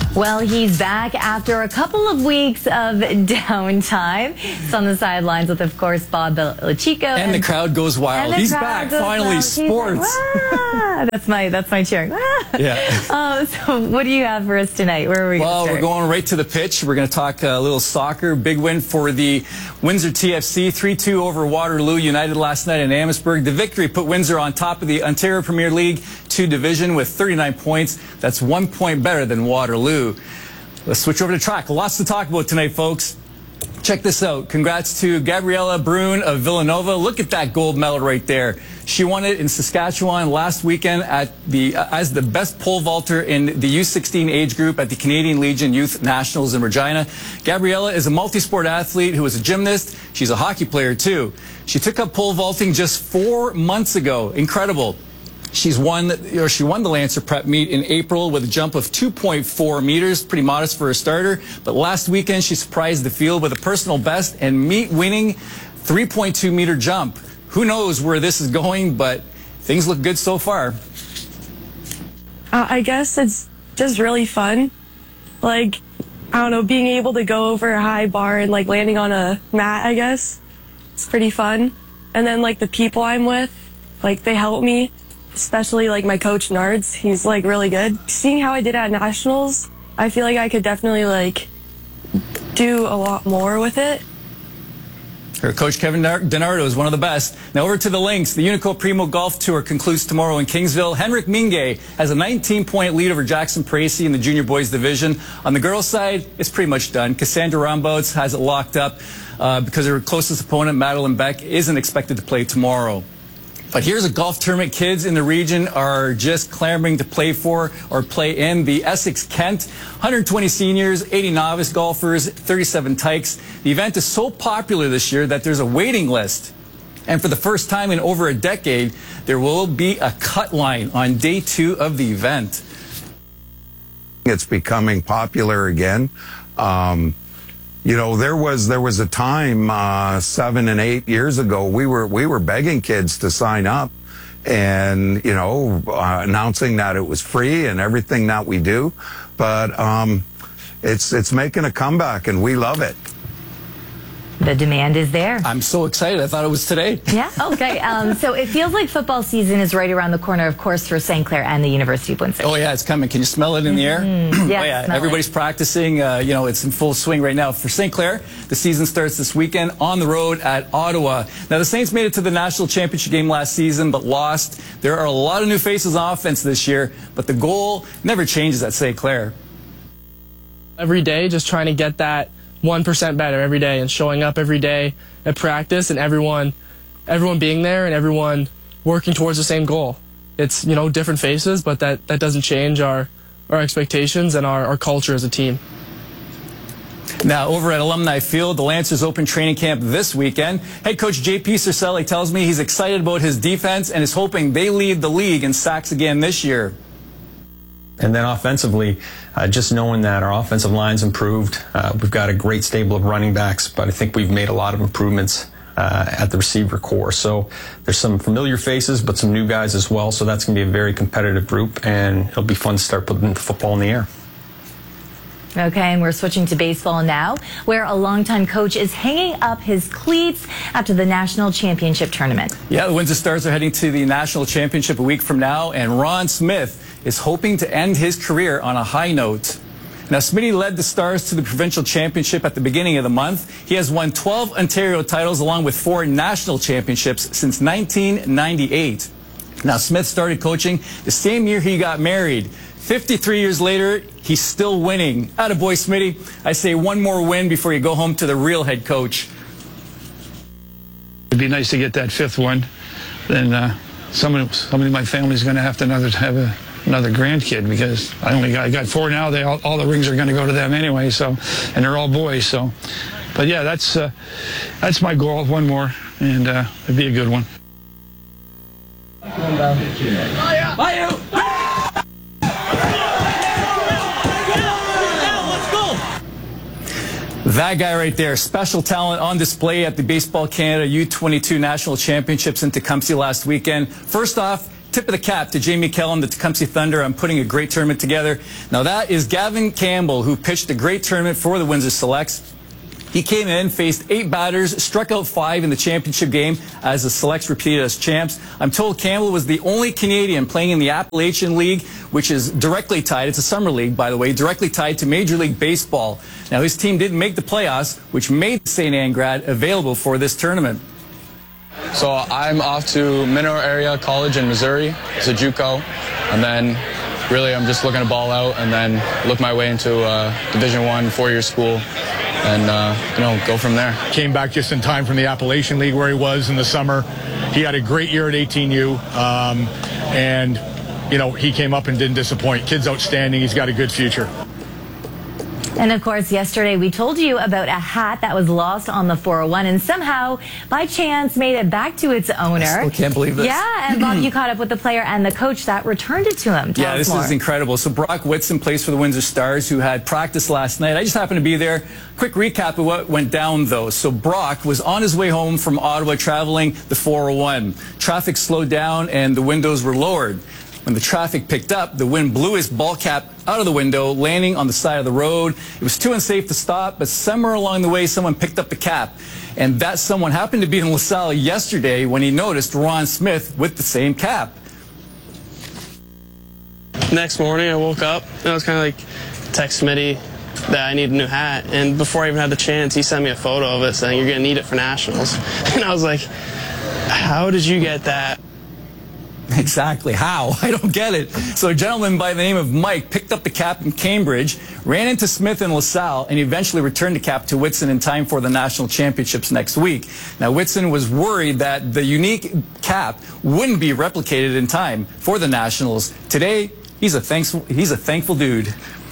Well, he's back after a couple of weeks of downtime. It's on the sidelines with, of course, Bob Belichico. And the crowd goes wild. He's back, finally, wild. Sports. Like, that's my cheering. Yeah. So what do you have for us tonight? Where are we going to start? We're going right to the pitch. We're going to talk a little soccer. Big win for the Windsor TFC, 3-2 over Waterloo United last night in Amherstburg. The victory put Windsor on top of the Ontario Premier League 2 division with 39 points. That's 1 point better than Waterloo. Let's switch over to track. Lots to talk about tonight, folks. Check this out. Congrats to Gabriella Brune of Villanova. Look at that gold medal right there. She won it in Saskatchewan last weekend at as the best pole vaulter in the U16 age group at the Canadian Legion Youth Nationals in Regina. Gabriella is a multi-sport athlete who is a gymnast. She's a hockey player too. She took up pole vaulting just 4 months ago. Incredible. She won the Lancer Prep meet in April with a jump of 2.4 meters, pretty modest for a starter. But last weekend, she surprised the field with a personal best and meet-winning 3.2 meter jump. Who knows where this is going, but things look good so far. I guess it's just really fun. Like, I don't know, being able to go over a high bar and like landing on a mat, I guess. It's pretty fun. And then like the people I'm with, like they help me. Especially like my coach Nards, he's like really good. Seeing how I did at nationals, I feel like I could definitely like do a lot more with it. Her coach Kevin DiNardo is one of the best. Now over to the links. The Unico Primo Golf Tour concludes tomorrow in Kingsville. Henrik Minge has a 19-point lead over Jackson Parisi in the junior boys division. On the girls' side, it's pretty much done. Cassandra Rombouts has it locked up because her closest opponent, Madeline Beck, isn't expected to play tomorrow. But here's a golf tournament kids in the region are just clamoring to play for or play in. The Essex Kent, 120 seniors, 80 novice golfers, 37 tykes. The event is so popular this year that there's a waiting list. And for the first time in over a decade, there will be a cut line on day 2 of the event. It's becoming popular again. You know, there was a time 7 and 8 years ago we were begging kids to sign up, and you know, announcing that it was free and everything that we do. But it's making a comeback, and we love it. The demand is there. I'm so excited. I thought it was today. Yeah, okay. So it feels like football season is right around the corner, of course, for St. Clair and the University of Windsor. Oh, yeah, it's coming. Can you smell it in the air? Yeah, oh, yeah. Everybody's practicing. You know, it's in full swing right now. For St. Clair, the season starts this weekend on the road at Ottawa. Now, the Saints made it to the national championship game last season, but lost. There are a lot of new faces on offense this year, but the goal never changes at St. Clair. Every day, just trying to get that 1% better every day and showing up every day at practice, and everyone being there and everyone working towards the same goal. It's, you know, different faces, but that doesn't change our expectations and our culture as a team. Now, over at Alumni Field, the Lancers open training camp this weekend. Head coach J.P. Cercelli tells me he's excited about his defense and is hoping they lead the league in sacks again this year. And then offensively, just knowing that our offensive line's improved. We've got a great stable of running backs, but I think we've made a lot of improvements at the receiver core. So there's some familiar faces, but some new guys as well. So that's going to be a very competitive group, and it'll be fun to start putting the football in the air. Okay, and we're switching to baseball now, where a longtime coach is hanging up his cleats after the national championship tournament. Yeah, the Windsor Stars are heading to the national championship a week from now, and Ron Smith is hoping to end his career on a high note. Now, Smitty led the Stars to the provincial championship at the beginning of the month. He has won 12 Ontario titles along with 4 national championships since 1998. Now, Smith started coaching the same year he got married. 53 years later, he's still winning. Attaboy, Smitty. I say one more win before you go home to the real head coach. It'd be nice to get that 5th one. Then somebody in my family is going to have to have another grandkid, because I got 4 now. All the rings are going to go to them anyway. So, and they're all boys. So, but yeah, that's my goal. One more, and it'd be a good one. That guy right there, special talent on display at the Baseball Canada U22 National Championships in Tecumseh last weekend. First off, tip of the cap to Jamie Kellum, the Tecumseh Thunder, on putting a great tournament together. Now that is Gavin Campbell, who pitched a great tournament for the Windsor Selects. He came in, faced 8 batters, struck out 5 in the championship game as the Selects repeated as champs. I'm told Campbell was the only Canadian playing in the Appalachian League, which is directly tied, it's a summer league, by the way, directly tied to Major League Baseball. Now, his team didn't make the playoffs, which made St. Anne grad available for this tournament. So I'm off to Minot Area College in Missouri. It's a JUCO. And then really I'm just looking to ball out and then look my way into Division I 4-year school and, go from there. Came back just in time from the Appalachian League where he was in the summer. He had a great year at 18U. He came up and didn't disappoint. Kid's outstanding. He's got a good future. And of course, yesterday we told you about a hat that was lost on the 401 and somehow, by chance, made it back to its owner. I still can't believe this. Yeah, and Bob, you caught up with the player and the coach that returned it to him. Tell us more. This is incredible. So Brock Whitson plays for the Windsor Stars, who had practice last night. I just happened to be there. Quick recap of what went down, though. So Brock was on his way home from Ottawa traveling the 401. Traffic slowed down and the windows were lowered. When the traffic picked up, the wind blew his ball cap out of the window, landing on the side of the road. It was too unsafe to stop, but somewhere along the way, someone picked up the cap. And that someone happened to be in LaSalle yesterday when he noticed Ron Smith with the same cap. Next morning, I woke up, and I was kind of like, text Smitty that I need a new hat. And before I even had the chance, he sent me a photo of it saying, you're going to need it for Nationals. And I was like, how did you get that? Exactly. How? I don't get it. So a gentleman by the name of Mike picked up the cap in Cambridge, ran into Smith in LaSalle, and eventually returned the cap to Whitson in time for the national championships next week. Now, Whitson was worried that the unique cap wouldn't be replicated in time for the nationals. Today, he's a thankful dude.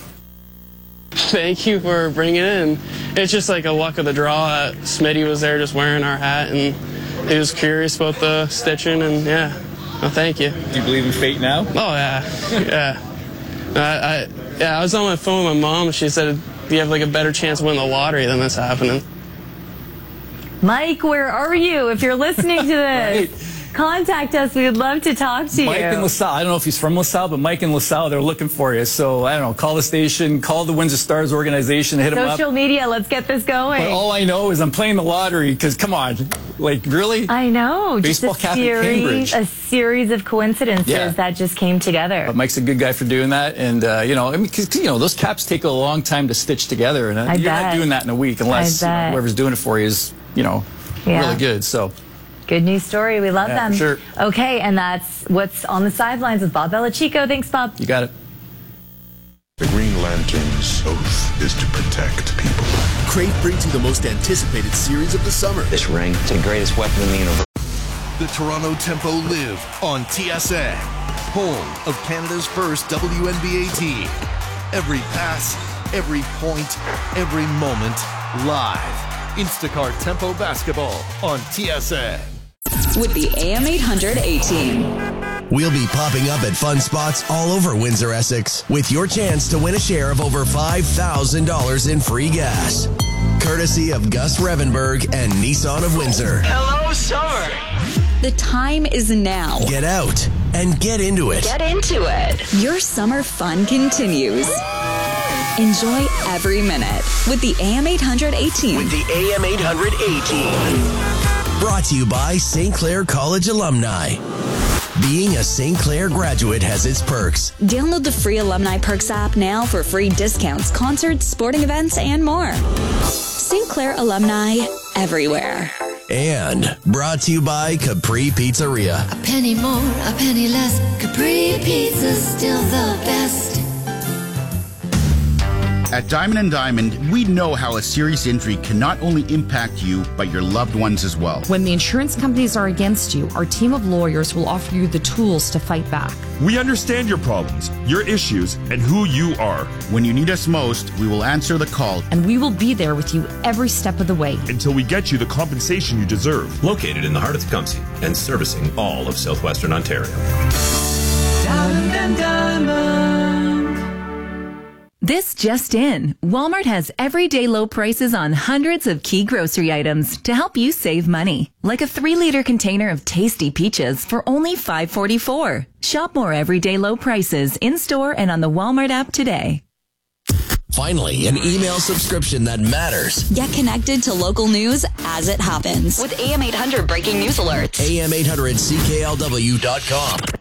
Thank you for bringing it in. It's just like a luck of the draw that Smitty was there just wearing our hat, and he was curious about the stitching, and yeah. Oh, thank you. Do you believe in fate now? Oh, yeah. Yeah. I was on my phone with my mom, and she said, you have like a better chance of winning the lottery than this happening. Mike, where are you? If you're listening to this, contact us. We would love to talk to you. Mike in LaSalle. I don't know if he's from LaSalle, but Mike in LaSalle, they're looking for you. So, I don't know, call the station, call the Windsor Stars organization, hit them up. Social media, let's get this going. But all I know is I'm playing the lottery because, come on, like, really? I know. Baseball cap in Cambridge. A series of coincidences that just came together. But Mike's a good guy for doing that. And, those caps take a long time to stitch together. And you're not doing that in a week unless whoever's doing it for you is, really good. So. Good news story. We love them. Sure. Okay, and that's what's on the sidelines with Bob Belichico. Thanks, Bob. You got it. The Green Lantern's oath is to protect people. Crave brings you the most anticipated series of the summer. This ring is the greatest weapon in the universe. The Toronto Tempo live on TSN, home of Canada's first WNBA team. Every pass, every point, every moment, live. Instacart Tempo Basketball on TSN. With the AM800 A-Team. We'll be popping up at fun spots all over Windsor, Essex, with your chance to win a share of over $5,000 in free gas. Courtesy of Gus Revenberg and Nissan of Windsor. Hello, summer. The time is now. Get out and get into it. Get into it. Your summer fun continues. Enjoy every minute with the AM800 A-Team. With the AM800 A-Team. Brought to you by St. Clair College alumni. Being a St. Clair graduate has its perks. Download the free Alumni Perks app now for free discounts, concerts, sporting events, and more. St. Clair alumni everywhere. And brought to you by Capri Pizzeria. A penny more, a penny less. Capri Pizza's still the best. At Diamond & Diamond, we know how a serious injury can not only impact you, but your loved ones as well. When the insurance companies are against you, our team of lawyers will offer you the tools to fight back. We understand your problems, your issues, and who you are. When you need us most, we will answer the call. And we will be there with you every step of the way. Until we get you the compensation you deserve. Located in the heart of Tecumseh and servicing all of southwestern Ontario. Diamond & Diamond. This just in, Walmart has everyday low prices on hundreds of key grocery items to help you save money. Like a 3-liter container of tasty peaches for only $5.44. Shop more everyday low prices in-store and on the Walmart app today. Finally, an email subscription that matters. Get connected to local news as it happens with AM 800 breaking news alerts. AM800CKLW.com.